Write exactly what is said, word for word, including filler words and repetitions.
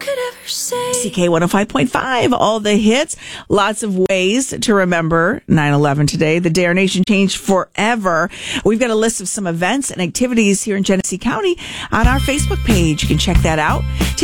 C K one oh five point five, all the hits, lots of ways to remember nine eleven today, the day our nation changed forever. We've got a list of some events and activities here in Genesee County on our Facebook page. You can check that out.